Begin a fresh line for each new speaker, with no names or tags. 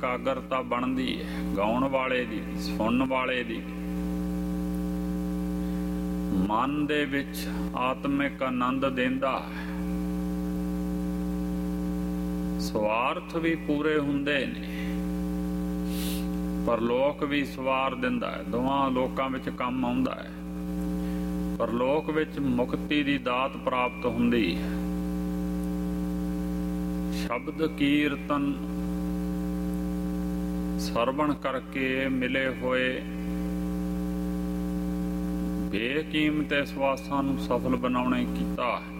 ਇਕਾਗਰਤਾ ਬਣਦੀ ਹੈ ਗਾਉਣ ਵਾਲੇ ਦੀ, ਸੁਣਨ ਵਾਲੇ ਦੀ। ਮਨ ਦੇ ਵਿੱਚ ਆਤਮਿਕ ਆਨੰਦ ਦਿੰਦਾ ਹੈ। ਸਵਾਰਥ ਵੀ ਪੂਰੇ ਹੁੰਦੇ ਨੇ, ਪਰਲੋਕ ਵੀ ਸਵਾਰ ਦਿੰਦਾ ਹੈ। ਦੋਵਾਂ ਲੋਕਾਂ ਵਿੱਚ ਕੰਮ ਆਉਂਦਾ ਹੈ। ਪਰਲੋਕ ਵਿੱਚ ਮੁਕਤੀ ਦੀ ਦਾਤ ਪ੍ਰਾਪਤ ਹੁੰਦੀ ਹੈ। ਸ਼ਬਦ ਕੀਰਤਨ ਸਰਵਣ ਕਰਕੇ ਮਿਲੇ ਹੋਏ ਬੇਕੀਮਤ ਸਵਾਸਾਂ ਨੂੰ ਸਫਲ ਬਣਾਉਣੇ ਕੀਤਾ ਹੈ।